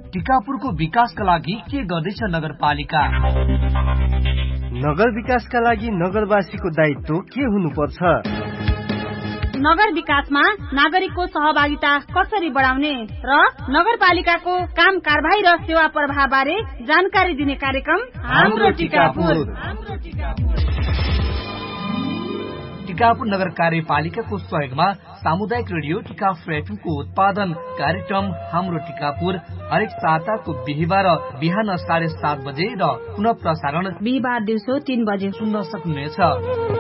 टिकापुरको विकासका लागि के गर्दैछ नगरपालिका? नगर विकासका लागि नगरवासीको दायित्व के हुनुपर्छ? नगर विकासमा नागरिकको सहभागिता कसरी बढाउने र नगरपालिकाको काम कारबाही र सेवा प्रवाह बारे जानकारी दिने कार्यक्रम हाम्रो टिकापुर। टिकापुर नगर कार्यपालिकाको सहयोगमा सामुदायिक रेडियो टिकापुर एफएमको उत्पादन कार्यक्रम हाम्रो टिकापुर हरेक साताको बिहिबार बिहान 7:30 बजे र पुनः प्रसारण बिहिबार दिउँसो 3 बजे सुन्न सक्नुहुनेछ।